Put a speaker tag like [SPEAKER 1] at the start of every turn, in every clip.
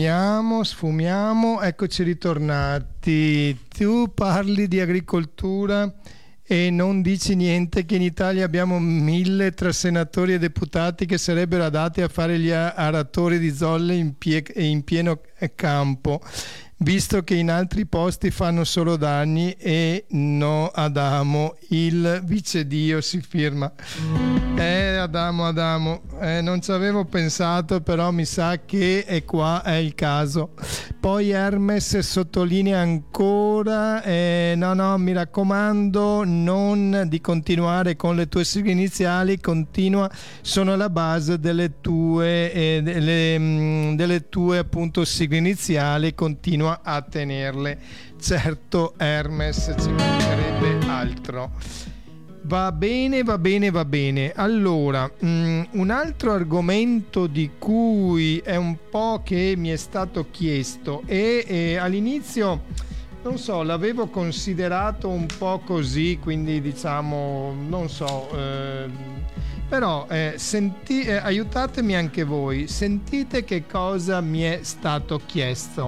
[SPEAKER 1] Sfumiamo, eccoci ritornati. Tu parli di agricoltura e non dici niente che in Italia abbiamo 1000 tra senatori e deputati che sarebbero adatti a fare gli aratori di zolle in pieno campo, visto che in altri posti fanno solo danni e no Adamo, il vice Dio, si firma. Adamo, non ci avevo pensato, però mi sa che è il caso. Poi Hermes sottolinea ancora, no, mi raccomando, non di continuare con le tue sigle iniziali, continua, sono la base delle tue appunto sigle iniziali, continua a tenerle. Certo Hermes, ci mancherebbe altro. Va bene. Allora, un altro argomento di cui è un po' che mi è stato chiesto e all'inizio, non so, l'avevo considerato un po' così, quindi diciamo, non so, però aiutatemi anche voi, sentite che cosa mi è stato chiesto.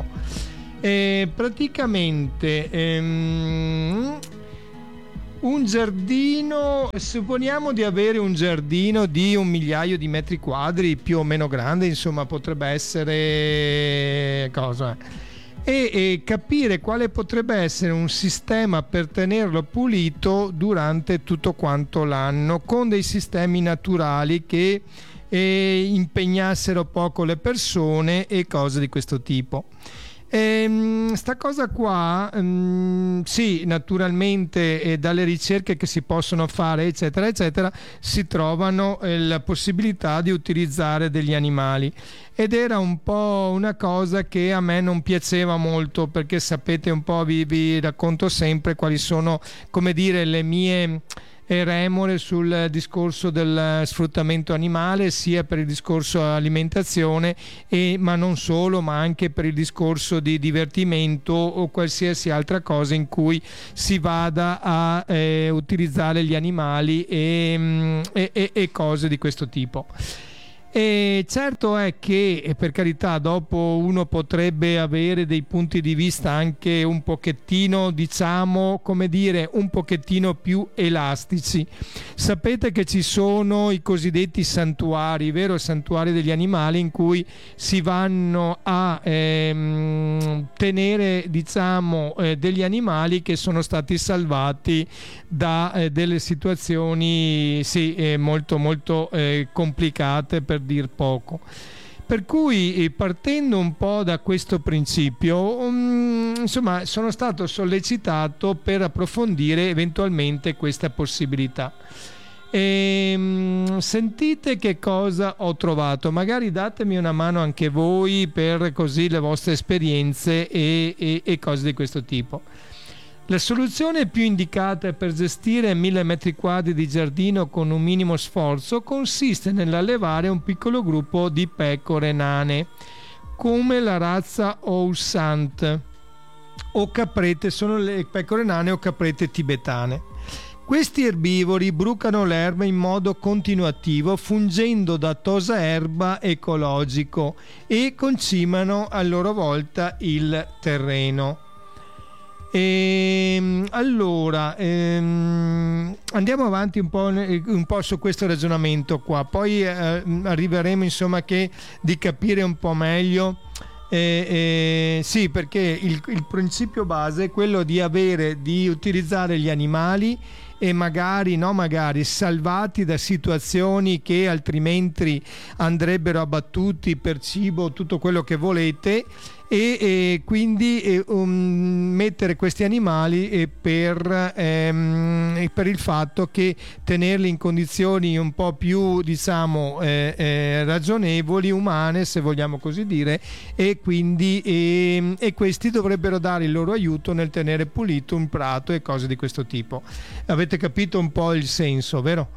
[SPEAKER 1] Praticamente un giardino, supponiamo di avere un giardino di 1.000.000 di metri quadri, più o meno grande, insomma potrebbe essere cosa, e capire quale potrebbe essere un sistema per tenerlo pulito durante tutto quanto l'anno, con dei sistemi naturali che impegnassero poco le persone e cose di questo tipo. Sta cosa qua, sì, naturalmente dalle ricerche che si possono fare eccetera eccetera si trovano la possibilità di utilizzare degli animali, ed era un po' una cosa che a me non piaceva molto, perché sapete un po', vi racconto sempre quali sono, come dire, le mie remore sul discorso del sfruttamento animale, sia per il discorso alimentazione ma non solo, ma anche per il discorso di divertimento o qualsiasi altra cosa in cui si vada a utilizzare gli animali e cose di questo tipo. E certo è che, per carità, dopo uno potrebbe avere dei punti di vista anche un pochettino, diciamo, come dire, un pochettino più elastici. Sapete che ci sono i cosiddetti santuari, vero? Santuari degli animali, in cui si vanno a tenere, diciamo, degli animali che sono stati salvati da delle situazioni molto molto complicate, per dir poco. Per cui, partendo un po' da questo principio, insomma, sono stato sollecitato per approfondire eventualmente questa possibilità. Sentite che cosa ho trovato, magari datemi una mano anche voi per così le vostre esperienze e cose di questo tipo. La soluzione più indicata per gestire 1000 metri quadri di giardino con un minimo sforzo consiste nell'allevare un piccolo gruppo di pecore nane, come la razza Hausant o caprette, sono le pecore nane o caprette tibetane. Questi erbivori brucano l'erba in modo continuativo, fungendo da tosaerba ecologico, e concimano a loro volta il terreno. Allora, andiamo avanti un po' su questo ragionamento qua, poi arriveremo insomma di capire un po' meglio. Sì, perché il principio base è quello di utilizzare gli animali e magari salvati da situazioni che altrimenti andrebbero abbattuti per cibo, tutto quello che volete, e quindi mettere questi animali per il fatto che tenerli in condizioni un po' più, diciamo, ragionevoli, umane, se vogliamo così dire, e quindi questi dovrebbero dare il loro aiuto nel tenere pulito un prato e cose di questo tipo. Avete capito un po' il senso, vero?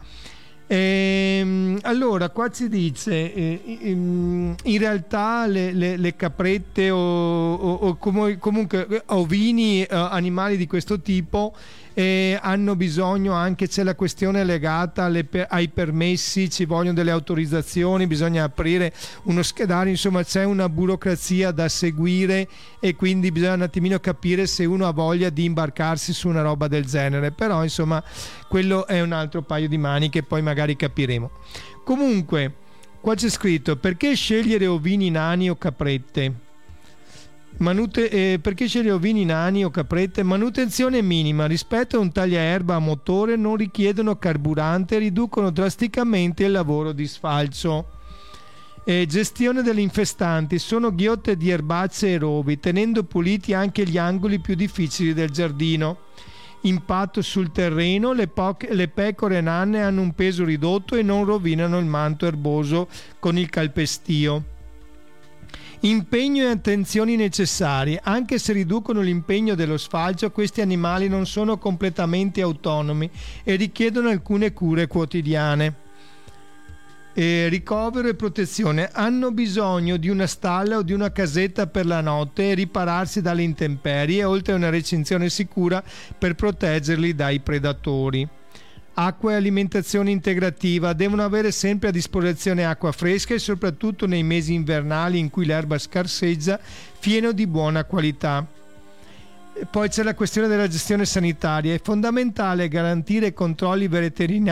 [SPEAKER 1] Allora, qua ci dice in realtà le caprette o comunque ovini, animali di questo tipo, hanno bisogno anche, c'è la questione legata ai permessi, ci vogliono delle autorizzazioni, bisogna aprire uno schedario, insomma c'è una burocrazia da seguire e quindi bisogna un attimino capire se uno ha voglia di imbarcarsi su una roba del genere, però insomma quello è un altro paio di maniche, poi magari capiremo. Comunque qua c'è scritto: perché scegliere ovini nani o caprette? Perché scegliere ovini nani o caprette? Manutenzione minima rispetto a un tagliaerba a motore, non richiedono carburante e riducono drasticamente il lavoro di sfalcio. Gestione delle infestanti: sono ghiotte di erbacce e rovi, tenendo puliti anche gli angoli più difficili del giardino. Impatto sul terreno: le pecore nanne hanno un peso ridotto e non rovinano il manto erboso con il calpestio. Impegno e attenzioni necessarie: anche se riducono l'impegno dello sfalcio, questi animali non sono completamente autonomi e richiedono alcune cure quotidiane. Ricovero e protezione: hanno bisogno di una stalla o di una casetta per la notte e ripararsi dalle intemperie, oltre a una recinzione sicura per proteggerli dai predatori. Acqua e alimentazione integrativa: devono avere sempre a disposizione acqua fresca e soprattutto nei mesi invernali in cui l'erba scarseggia, fieno di buona qualità. Poi c'è la questione della gestione sanitaria: è fondamentale garantire controlli veterinari